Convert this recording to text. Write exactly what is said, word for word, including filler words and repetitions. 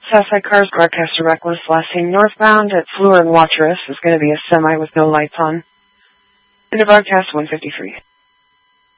Southside Cars, broadcaster Reckless, last seen northbound at Fleur and Watrous is going to be a semi with no lights on. In the broadcast one fifty-three.